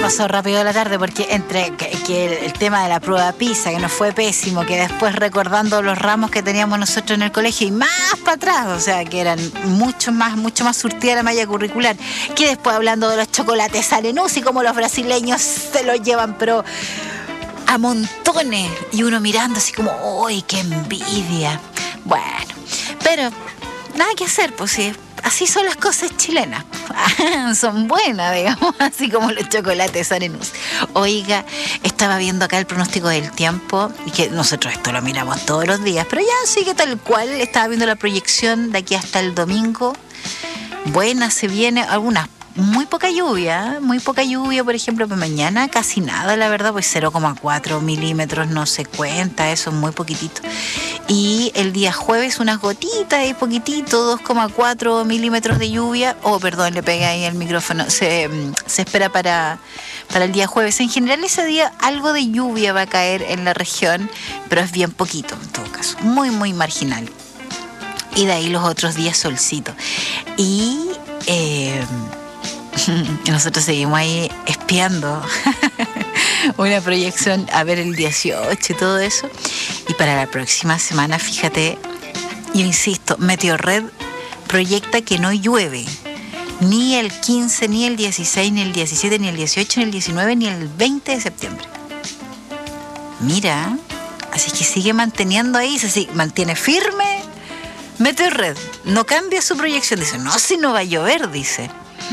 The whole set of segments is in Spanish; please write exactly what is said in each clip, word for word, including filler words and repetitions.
pasó rápido la tarde porque entre que, que el, el tema de la prueba PISA, que nos fue pésimo, que después recordando los ramos que teníamos nosotros en el colegio y más para atrás, o sea, que eran mucho más, mucho más surtida la malla curricular, que después hablando de los chocolates Arenús y cómo los brasileños se los llevan, pero a montones, y uno mirando así como, ¡uy, qué envidia! Bueno, pero nada que hacer, pues sí. Así son las cosas chilenas. Son buenas, digamos, así como los chocolates Arenús. Oiga, estaba viendo acá el pronóstico del tiempo, y que nosotros esto lo miramos todos los días, pero ya sí que tal cual, estaba viendo la proyección de aquí hasta el domingo. Buena, se viene algunas. Muy poca lluvia, muy poca lluvia, por ejemplo, para mañana casi nada, la verdad, pues cero coma cuatro milímetros no se cuenta, eso es muy poquitito. Y el día jueves unas gotitas y poquitito, dos coma cuatro milímetros de lluvia, oh, perdón, le pegué ahí el micrófono, se, se espera para, para el día jueves. En general ese día algo de lluvia va a caer en la región, pero es bien poquito en todo caso, muy, muy marginal. Y de ahí los otros días solcito. Y... Eh, nosotros seguimos ahí espiando una proyección a ver el dieciocho y todo eso. Y para la próxima semana, fíjate, yo insisto, Meteorred proyecta que no llueve ni el quince, ni el dieciséis, ni el diecisiete, ni el dieciocho, ni el diecinueve, ni el veinte de septiembre. Mira, así que sigue manteniendo ahí, se mantiene firme Meteorred, no cambia su proyección, dice, no, si no va a llover, dice.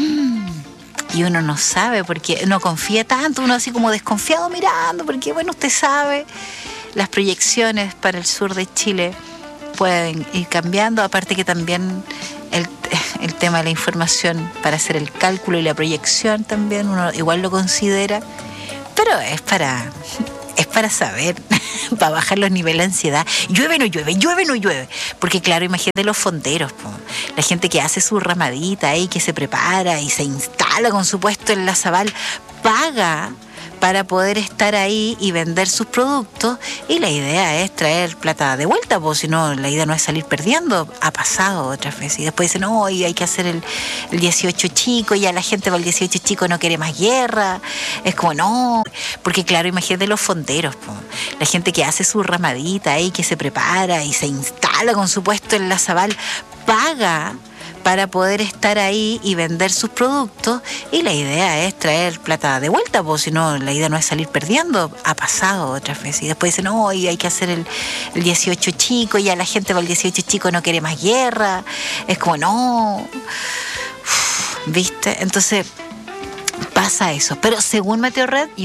Y uno no sabe porque no confía tanto, uno así como desconfiado mirando, porque bueno, usted sabe, las proyecciones para el sur de Chile pueden ir cambiando, aparte que también el, el tema de la información para hacer el cálculo y la proyección también, uno igual lo considera, pero es para... Es para saber, para bajar los niveles de ansiedad. Llueve o no llueve, llueve o no llueve. Porque claro, imagínate los fonderos, po. La gente que hace su ramadita ahí, que se prepara y se instala con su puesto en la Zabal, paga para poder estar ahí y vender sus productos, y la idea es traer plata de vuelta, pues si no, la idea no es salir perdiendo. Ha pasado otras veces y después dicen, no, y hay que hacer el, el dieciocho chico, y ya la gente va al dieciocho chico, no quiere más guerra. Es como, no, porque claro, imagínate los fonderos, pues. La gente que hace su ramadita ahí, que se prepara y se instala con su puesto en la Zabal, paga para poder estar ahí y vender sus productos, y la idea es traer plata de vuelta, pues si no, la idea no es salir perdiendo. Ha pasado otras veces y después dicen, no, y hay que hacer el, el dieciocho chico, y ya la gente va al dieciocho chico, no quiere más guerra. Es como, no, ¿viste? Entonces pasa eso, pero según Meteorred